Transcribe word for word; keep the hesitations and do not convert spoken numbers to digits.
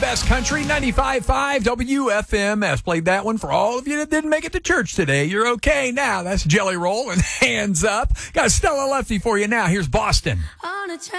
best country, ninety-five point five W F M S. Played that one for all of you that didn't make it to church today. You're okay now. That's Jelly Roll and Hands Up. Got a Stella Lefty for you now. Here's Boston.